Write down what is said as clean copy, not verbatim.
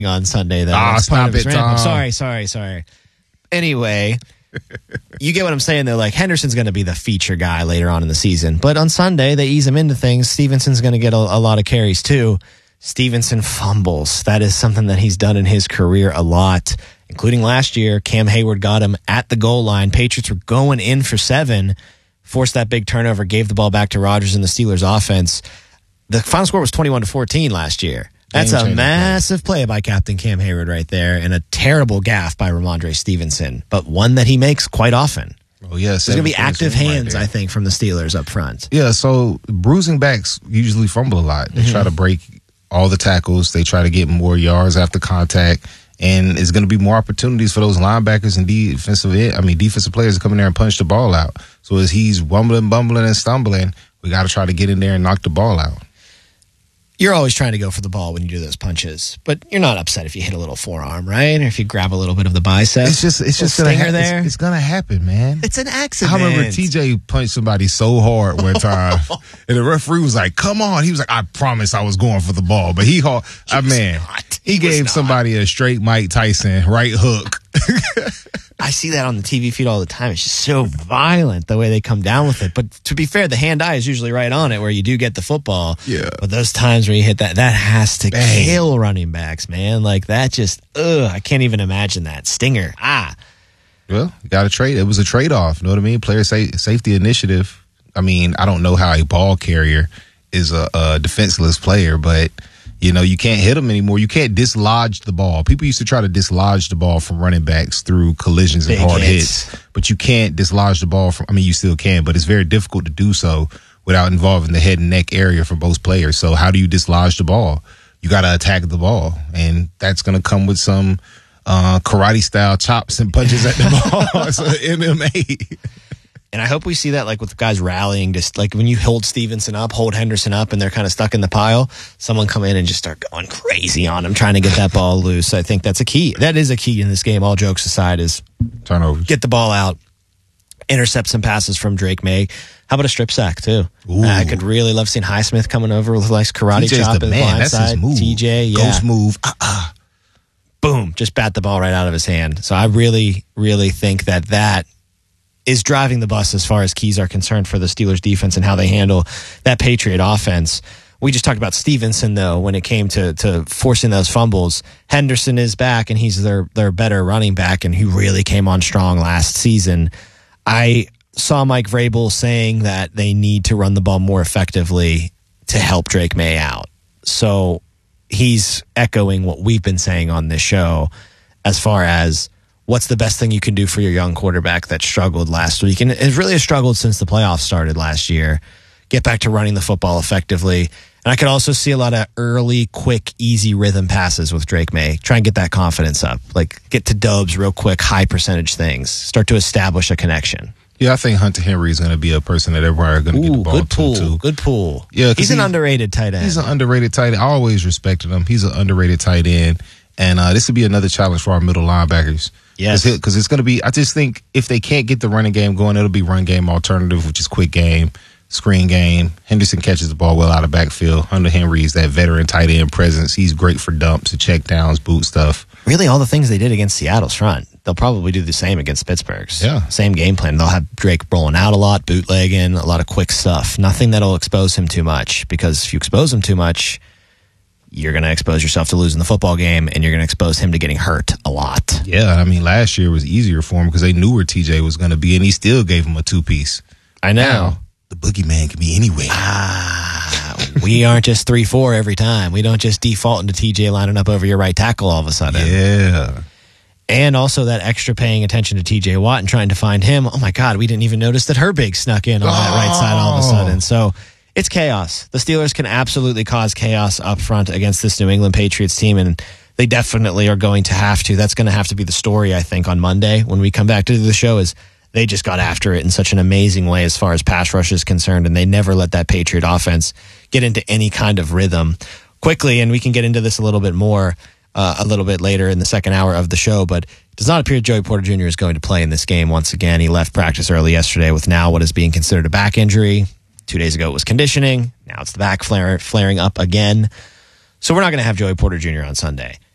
on Sunday, though. Ah, stop it, Tom. Sorry. Anyway, you get what I'm saying, though. Like, Henderson's going to be the feature guy later on in the season. But on Sunday, they ease him into things. Stevenson's going to get a lot of carries, too. Stevenson fumbles. That is something that he's done in his career a lot, including last year. Cam Hayward got him at the goal line. Patriots were going in for 7, forced that big turnover, gave the ball back to Rodgers and the Steelers offense. The final score was 21-14 last year. That's a massive play by Captain Cam Hayward right there, and a terrible gaffe by Ramondre Stevenson, but one that he makes quite often. Oh, yeah. There's going to be active hands, I think, from the Steelers up front. Yeah, so bruising backs usually fumble a lot. They try to break all the tackles. They try to get more yards after contact, and it's going to be more opportunities for those linebackers and defensive players to come in there and punch the ball out. So as he's bumbling, and stumbling, we got to try to get in there and knock the ball out. You're always trying to go for the ball when you do those punches, but you're not upset if you hit a little forearm, right? Or if you grab a little bit of the bicep. It's just gonna happen. It's gonna happen, man. It's an accident. I remember TJ punched somebody so hard one time, and the referee was like, "Come on!" He was like, "I promise I was going for the ball," but he gave somebody a straight Mike Tyson right hook. I see that on the TV feed all the time. It's just so violent the way they come down with it. But to be fair, the hand-eye is usually right on it where you do get the football. Yeah. But those times where you hit that has to kill running backs, man. Like that just, I can't even imagine that. Stinger. Well, you got to trade. It was a trade-off. You know what I mean? Player safety initiative. I mean, I don't know how a ball carrier is a defenseless player, but you can't hit them anymore. You can't dislodge the ball. People used to try to dislodge the ball from running backs through collisions and hard hits. But you can't dislodge the ball you still can, but it's very difficult to do so without involving the head and neck area for both players. So how do you dislodge the ball? You got to attack the ball, and that's going to come with some karate-style chops and punches at the ball. So MMA. And I hope we see that, like, with guys rallying, just like when you hold Stevenson up, hold Henderson up, and they're kind of stuck in the pile, someone come in and just start going crazy on them, trying to get that ball loose. I think that's a key. That is a key in this game, all jokes aside, is turnovers. Get the ball out, intercept some passes from Drake May. How about a strip sack, too? I could really love seeing Highsmith coming over with a nice karate TJ's chop the in the man. blind That's side. his move. TJ, Ghost move. Boom, just bat the ball right out of his hand. So I really, really think that is driving the bus as far as keys are concerned for the Steelers defense and how they handle that Patriot offense. We just talked about Stevenson, though, when it came to forcing those fumbles. Henderson is back, and he's their better running back, and he really came on strong last season. I saw Mike Vrabel saying that they need to run the ball more effectively to help Drake May out. So he's echoing what we've been saying on this show as far as what's the best thing you can do for your young quarterback that struggled last week. And it really has struggled since the playoffs started last year. Get back to running the football effectively. And I could also see a lot of early, quick, easy rhythm passes with Drake May. Try and get that confidence up. Like, get to dubs real quick, high percentage things. Start to establish a connection. Yeah, I think Hunter Henry is going to be a person that everyone are going to get the ball to. Good pull. Yeah, he's an underrated tight end. He's an underrated tight end. I always respected him. He's an underrated tight end. And this would be another challenge for our middle linebackers. Yes. Because it's going to be, I just think if they can't get the running game going, it'll be run game alternative, which is quick game, screen game. Henderson catches the ball well out of backfield. Hunter Henry is that veteran tight end presence. He's great for dumps and check downs, boot stuff. Really, all the things they did against Seattle's front, they'll probably do the same against Pittsburgh's. Yeah. Same game plan. They'll have Drake rolling out a lot, bootlegging, a lot of quick stuff. Nothing that'll expose him too much, because if you expose him too much, you're going to expose yourself to losing the football game, and you're going to expose him to getting hurt a lot. Yeah, I mean, last year was easier for him because they knew where TJ was going to be, and he still gave him a two-piece. I know. Now, the boogeyman can be anywhere. We aren't just 3-4 every time. We don't just default into TJ lining up over your right tackle all of a sudden. Yeah. And also that extra paying attention to TJ Watt and trying to find him. Oh, my God, we didn't even notice that Herbig snuck in on that right side all of a sudden. So it's chaos. The Steelers can absolutely cause chaos up front against this New England Patriots team, and they definitely are going to have to. That's going to have to be the story, I think, on Monday when we come back to the show, is they just got after it in such an amazing way as far as pass rush is concerned, and they never let that Patriot offense get into any kind of rhythm quickly. And we can get into this a little bit more a little bit later in the second hour of the show, but it does not appear Joey Porter Jr. is going to play in this game once again. He left practice early yesterday with now what is being considered a back injury. 2 days ago it was conditioning. Now it's the back flaring up again. So we're not going to have Joey Porter Jr. on Sunday.